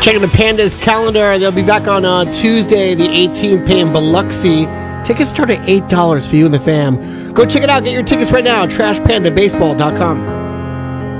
Checking the Pandas calendar. They'll be back on Tuesday, the 18th, paying Biloxi. Tickets start at $8 for you and the fam. Go check it out. Get your tickets right now. TrashPandaBaseball.com.